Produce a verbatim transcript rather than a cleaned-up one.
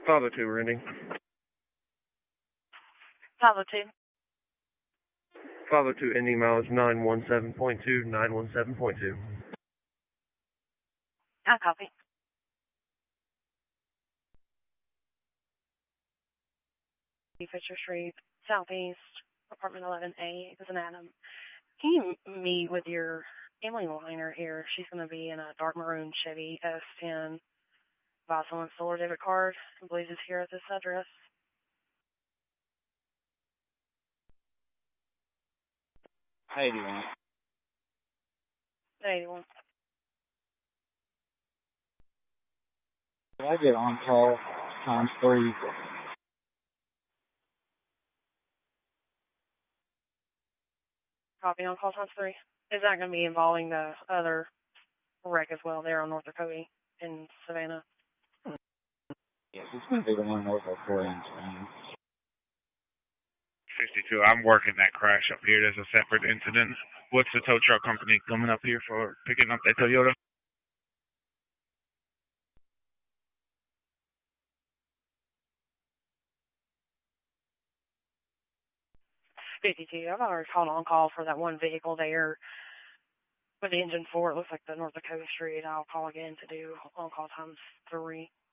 five oh two renting. five oh two. five oh two ending mileage nine one seven point two, nine one seven point two. I copy. Fisher Street, Southeast, apartment eleven A. This is an Adam. Can you meet with your Emily Liner here? She's going to be in a dark maroon Chevy S ten. Buy someone's solar debit card. I believe it's here at this address. eighty-one. eighty-one. Did I get on call times three? Copy on call times three. Is that going to be involving the other wreck as well there on North Dakota in Savannah? Yes, it's going to be the one north of four inch. fifty-two, I'm working that crash up here. There's a separate incident. What's the tow truck company coming up here for picking up that Toyota? fifty-two. I've already called on call for that one vehicle there with the engine four. It looks like the North Dakota Street. I'll call again to do on call times three.